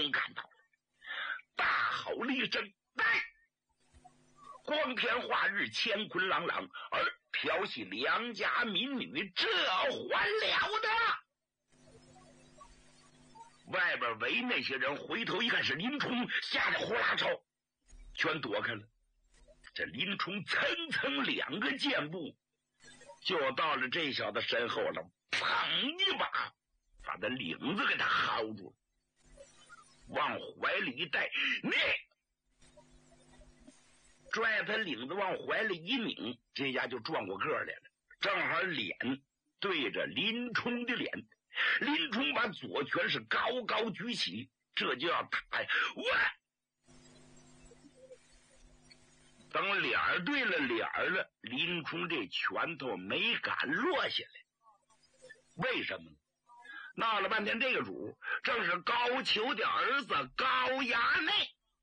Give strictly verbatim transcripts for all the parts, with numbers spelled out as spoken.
通赶到了，大吼了一声：“来！”光天化日，乾坤朗朗，而调戏良家民女，这还了得！外边围那些人回头一看是林冲，吓得呼啦超，全躲开了。这林冲蹭蹭两个箭步，就到了这小子身后了，砰一把把他领子给他薅住了，往怀里一带，你拽他领子往怀里一拧，这下就转过个来了，正好脸对着林冲的脸。林冲把左拳是高高举起，这就要打呀！喂！等脸儿对了脸儿了，林冲这拳头没敢落下来。为什么呢？闹了半天这个主正是高俅的儿子高衙内，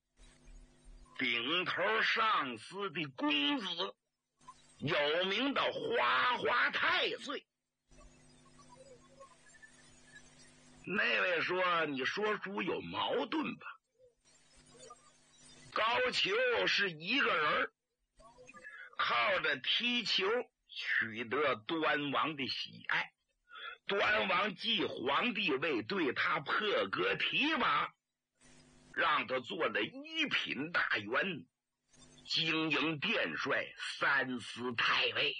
顶头上司的公子，有名的花花太岁。那位说，你说出有矛盾吧？高俅是一个人，靠着踢球取得端王的喜爱，端王继皇帝位，对他破格提拔，让他做了一品大员，经营殿帅，三司太尉。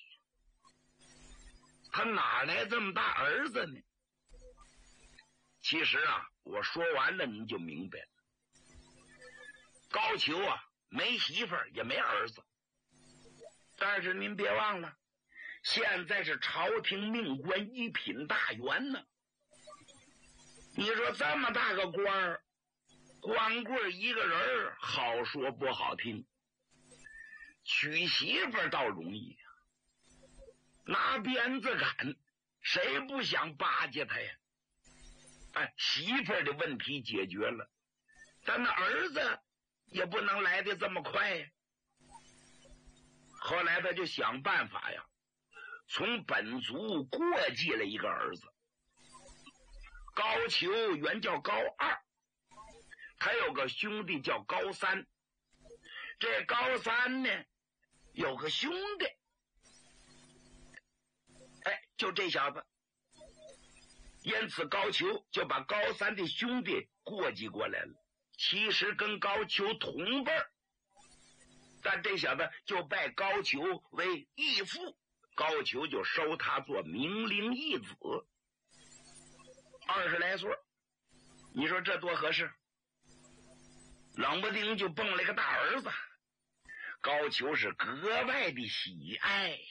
他哪来这么大儿子呢？其实啊，我说完了您就明白了。高俅啊，没媳妇儿也没儿子，但是您别忘了，现在是朝廷命官一品大员呢。你说这么大个官儿，光棍一个人，好说不好听，娶媳妇儿倒容易啊，拿鞭子赶，谁不想巴结他呀？哎，媳妇儿的问题解决了，但那儿子也不能来得这么快呀。后来他就想办法呀，从本族过继了一个儿子。高俅原叫高二，他有个兄弟叫高三，这高三呢有个兄弟，哎，就这小子。因此高俅就把高三的兄弟过继过来了，其实跟高俅同辈儿，但这小子就拜高俅为义父，高俅就收他做明灵义子。二十来岁，你说这多合适？冷不丁就蹦了个大儿子，高俅是格外的喜爱呀。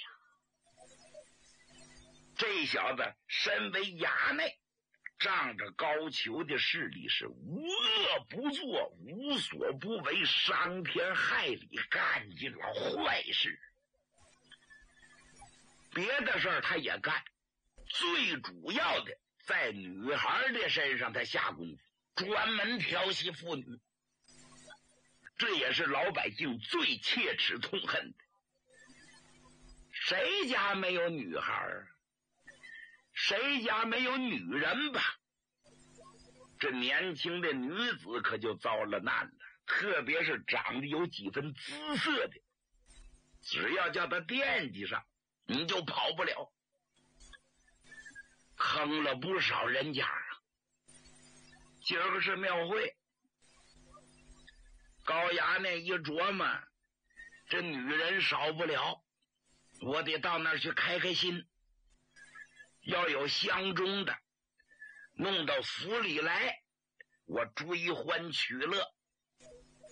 这小子身为衙内，仗着高俅的势力，是无恶不作，无所不为，伤天害理，干尽了坏事。别的事儿他也干，最主要的在女孩的身上他下功夫，专门调戏妇女，这也是老百姓最切齿痛恨的。谁家没有女孩儿？谁家没有女人吧？这年轻的女子可就遭了难了，特别是长得有几分姿色的，只要叫她惦记上，你就跑不了。坑了不少人家啊！今儿个是庙会，高衙内一琢磨，这女人少不了，我得到那儿去开开心。要有相中的，弄到府里来，我追欢取乐。